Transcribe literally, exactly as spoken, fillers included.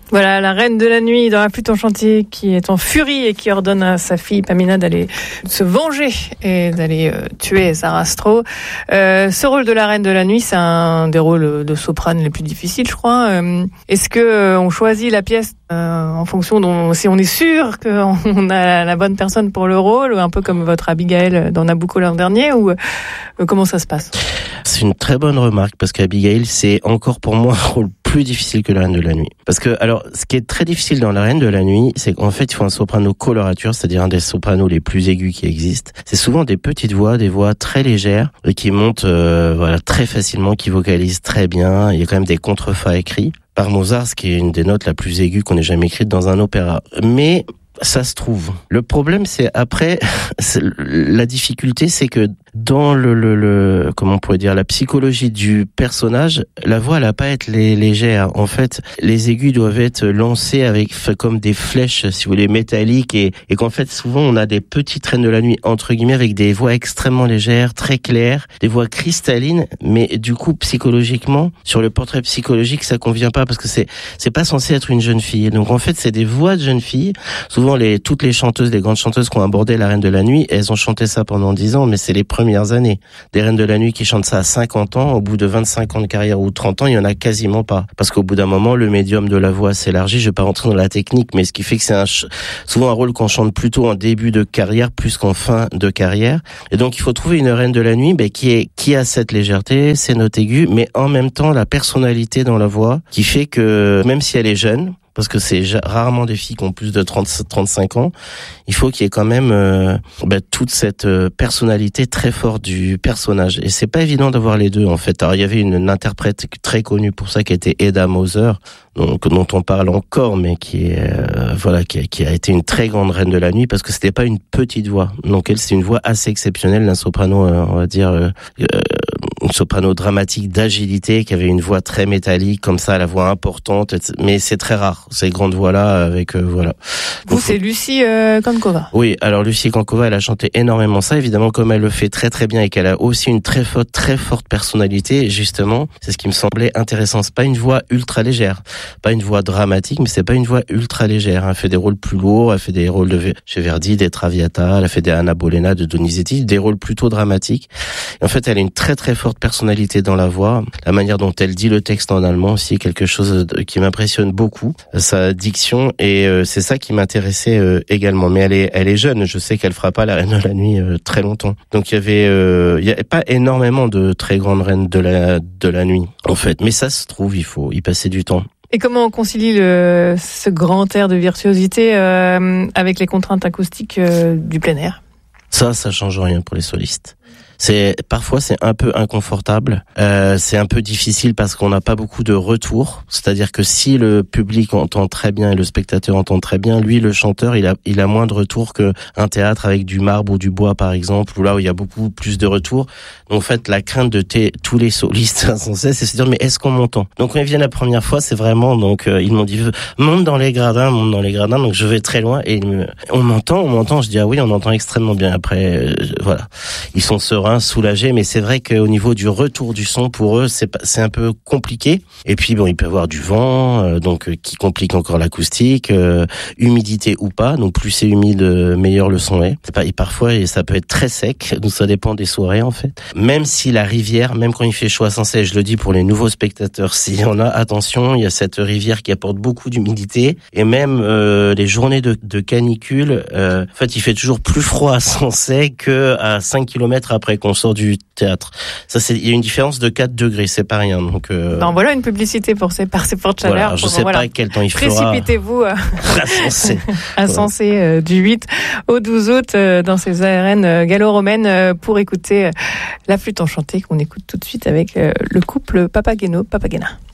Voilà, la reine de la nuit dans La Flûte enchantée qui est en furie et qui ordonne à sa fille Pamina d'aller se venger et d'aller euh, tuer Sarastro. Euh, ce rôle de la reine de la nuit, c'est un des rôles de soprane les plus difficiles, je crois. Euh, est-ce que euh, on choisit la pièce euh, en fonction dont si on est sûr qu'on a la bonne personne pour le rôle, ou un peu comme votre Abigail dans Nabucco l'an dernier, ou euh, comment ça se passe? C'est une très bonne remarque parce qu'Abigail, c'est encore pour moi un rôle plus difficile que la Reine de la Nuit. Parce que, alors, ce qui est très difficile dans la Reine de la Nuit, c'est qu'en fait, il faut un soprano colorature, c'est-à-dire un des sopranos les plus aigus qui existent. C'est souvent des petites voix, des voix très légères, et qui montent, euh, voilà, très facilement, qui vocalisent très bien. Il y a quand même des contrefa écrits par Mozart, ce qui est une des notes la plus aiguë qu'on ait jamais écrite dans un opéra. Mais, ça se trouve. Le problème, c'est après, c'est la difficulté, c'est que dans le, le, le, comment on pourrait dire, la psychologie du personnage, la voix, elle n'a pas à être légère. En fait, les aigus doivent être lancés avec, comme des flèches, si vous voulez, métalliques, et, et qu'en fait, souvent, on a des petites reines de la nuit, entre guillemets, avec des voix extrêmement légères, très claires, des voix cristallines, mais du coup, psychologiquement, sur le portrait psychologique, ça convient pas, parce que c'est, c'est pas censé être une jeune fille. Donc, en fait, c'est des voix de jeunes filles. Souvent, les, toutes les chanteuses, les grandes chanteuses qui ont abordé la Reine de la Nuit, elles ont chanté ça pendant dix ans, mais c'est les premières années. Des Reines de la Nuit qui chantent ça à cinquante ans, au bout de vingt-cinq ans de carrière ou trente ans, il y en a quasiment pas. Parce qu'au bout d'un moment, le médium de la voix s'élargit. Je vais pas rentrer dans la technique, mais ce qui fait que c'est un, souvent un rôle qu'on chante plutôt en début de carrière plus qu'en fin de carrière. Et donc, il faut trouver une Reine de la Nuit, ben, qui est, qui a cette légèreté, ces notes aiguës, mais en même temps, la personnalité dans la voix, qui fait que, même si elle est jeune, parce que c'est rarement des filles qui ont plus de trente à trente-cinq ans, il faut qu'il y ait quand même euh, bah, toute cette euh, personnalité très forte du personnage. Et c'est pas évident d'avoir les deux, en fait. Alors, il y avait une, une interprète très connue pour ça, qui était Edda Moser, donc, dont on parle encore, mais qui est euh, voilà, qui a, qui a été une très grande reine de la nuit, parce que c'était pas une petite voix. Donc elle, c'est une voix assez exceptionnelle, d'un soprano, euh, on va dire, euh, euh, une soprano dramatique d'agilité, qui avait une voix très métallique, comme ça, la voix importante, mais c'est très rare, ces grandes voix-là, avec, euh, voilà. Vous, donc, c'est Lucie euh, Kankova. Oui, alors Lucie Kankova, elle a chanté énormément ça, évidemment, comme elle le fait très très bien, et qu'elle a aussi une très forte, très forte personnalité, justement, c'est ce qui me semblait intéressant. C'est pas une voix ultra légère, pas une voix dramatique, mais c'est pas une voix ultra légère. Elle fait des rôles plus lourds, elle fait des rôles de chez Verdi, des Traviata, elle a fait des Anna Bolena, de Donizetti, des rôles plutôt dramatiques. Et en fait, elle a une très très forte personnalité dans la voix, la manière dont elle dit le texte en allemand aussi, quelque chose qui m'impressionne beaucoup, sa diction, et euh, c'est ça qui m'intéressait euh, également. Mais elle est, elle est jeune, je sais qu'elle fera pas la Reine de la Nuit euh, très longtemps. Donc il y avait, euh, il y a pas énormément de très grandes reines de la de la nuit, en fait. Mais ça se trouve, il faut y passer du temps. Et comment on concilie le, ce grand air de virtuosité euh, avec les contraintes acoustiques euh, du plein air ? Ça, ça change rien pour les solistes. C'est parfois c'est un peu inconfortable, euh, c'est un peu difficile parce qu'on n'a pas beaucoup de retours. C'est-à-dire que si le public entend très bien et le spectateur entend très bien, lui le chanteur il a il a moins de retours que un théâtre avec du marbre ou du bois par exemple, où là où il y a beaucoup plus de retours. Donc en fait la crainte de t- tous les solistes sans cesse, c'est de se dire mais est-ce qu'on m'entend ? Donc quand ils viennent la première fois, c'est vraiment donc euh, ils m'ont dit monte dans les gradins, monte dans les gradins. Donc je vais très loin et me, on m'entend, on m'entend. Je dis ah oui on entend extrêmement bien. Après euh, voilà ils sont sereins, soulagé, mais c'est vrai qu'au niveau du retour du son, pour eux, c'est, c'est un peu compliqué. Et puis, bon, il peut y avoir du vent, euh, donc euh, qui complique encore l'acoustique, euh, humidité ou pas. Donc, plus c'est humide, meilleur le son est. Et parfois, ça peut être très sec, donc ça dépend des soirées, en fait. Même si la rivière, même quand il fait chaud à Sensey, je le dis pour les nouveaux spectateurs, s'il y en a, attention, il y a cette rivière qui apporte beaucoup d'humidité. Et même euh, les journées de, de canicule, euh, en fait, il fait toujours plus froid à Sensey qu'à cinq kilomètres après qu'on sort du théâtre. Ça, c'est, il y a une différence de quatre degrés, c'est pas rien. Donc, euh... ben voilà une publicité pour ces, par ces fortes chaleurs. Voilà, je sais voilà. pas quel temps il fera. Précipitez-vous à Sensey, à Sensey euh, du huit au douze août euh, dans ces arènes euh, gallo-romaines euh, pour écouter euh, La Flûte enchantée qu'on écoute tout de suite avec euh, le couple Papageno-Papagena.